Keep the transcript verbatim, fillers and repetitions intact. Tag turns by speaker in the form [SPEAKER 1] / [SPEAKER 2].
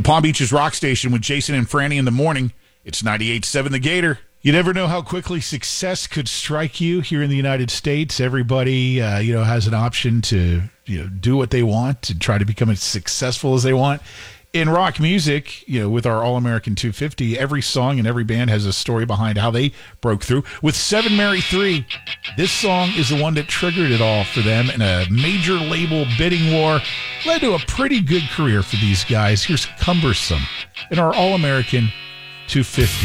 [SPEAKER 1] Palm Beach's Rock Station with Jason and Franny in the morning. It's ninety-eight point seven The Gator. You never know how quickly success could strike you here in the United States. Everybody, uh, you know, has an option to, you know, do what they want, to try to become as successful as they want. In rock music, you know, with our All-American two fifty, every song and every band has a story behind how they broke through. With Seven Mary Three, this song is the one that triggered it all for them, and a major label bidding war led to a pretty good career for these guys. Here's Cumbersome in our All-American two fifty.